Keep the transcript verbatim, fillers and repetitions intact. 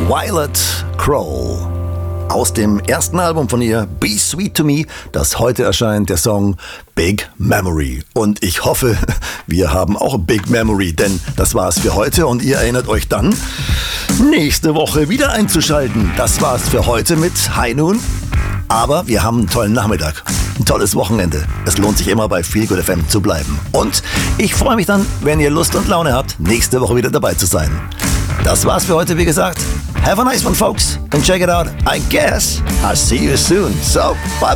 Violet Crow. Aus dem ersten Album von ihr, Be Sweet to Me, das heute erscheint, der Song Big Memory. Und ich hoffe, wir haben auch Big Memory, denn das war's für heute und ihr erinnert euch dann, nächste Woche wieder einzuschalten. Das war's für heute mit High Noon. Aber wir haben einen tollen Nachmittag, ein tolles Wochenende. Es lohnt sich immer bei Feel Good F M zu bleiben. Und ich freue mich dann, wenn ihr Lust und Laune habt, nächste Woche wieder dabei zu sein. Das war's für heute, wie gesagt. Have a nice one, folks, and check it out. I guess I'll see you soon. So, bye bye.